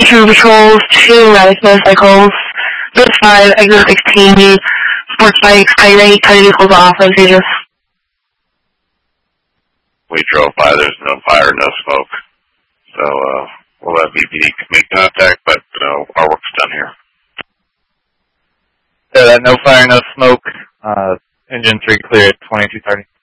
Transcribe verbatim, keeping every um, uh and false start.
Station patrols, two relic motorcycles, Bridge five, Exit sixteen, sports bikes, height eight, cutting vehicles off, road stages. We drove by, there's no fire, no smoke. So, uh, we'll let V P D make contact, but, uh, our work's done here. So that no fire, no smoke, uh, engine three clear at twenty-two thirty.